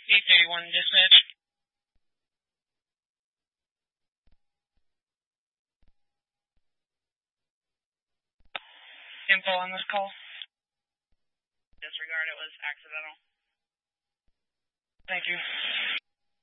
831 dispatch. Info on this call. Disregard, it was accidental. Thank you.